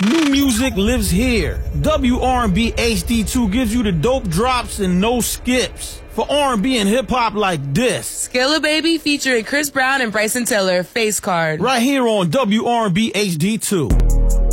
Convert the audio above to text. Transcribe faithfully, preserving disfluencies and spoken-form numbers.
New music lives here. W R and B H D two gives you the dope drops and no skips. For R and B and hip-hop like this. Skilla Baby featuring Chris Brown and Bryson Tiller, Face Card. Right here on W R and B H D two.